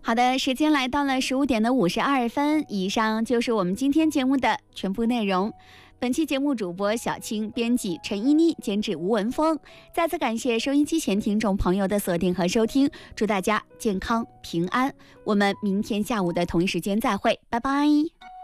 好的，时间来到了15:52，以上就是我们今天节目的全部内容。本期节目主播小青，编辑陈依妮，监制吴文峰。再次感谢收音机前听众朋友的锁定和收听，祝大家健康平安。我们明天下午的同一时间再会，拜拜。